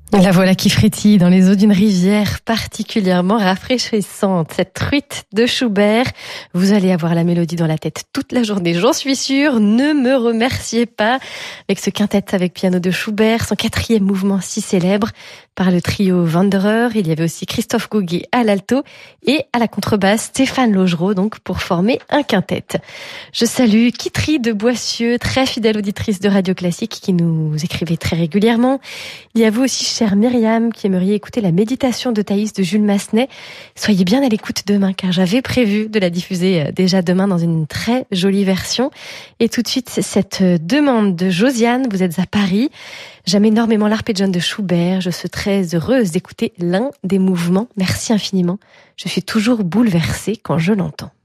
La voilà qui frétille dans les eaux d'une rivière particulièrement rafraîchissante. Cette truite de Schubert, vous allez avoir la mélodie dans la tête toute la journée, j'en suis sûre. Ne me remerciez pas. Avec ce quintet avec piano de Schubert, son 4e mouvement si célèbre par le trio Wanderer. Il y avait aussi Christophe Gauguet à l'alto et à la contrebasse Stéphane Laugereau, donc pour former un quintet. Je salue Kitry de Boissieu, très fidèle auditrice de Radio Classique qui nous écrivait très régulièrement. Il y a vous aussi, chère Myriam, qui aimeriez écouter la méditation de Thaïs de Jules Massenet. Soyez bien à l'écoute demain, car j'avais prévu de la diffuser déjà demain dans une très jolie version. Et tout de suite, cette demande de Josiane, vous êtes à Paris. J'aime énormément l'arpégione de Schubert. Je suis très heureuse d'écouter l'un des mouvements. Merci infiniment. Je suis toujours bouleversée quand je l'entends.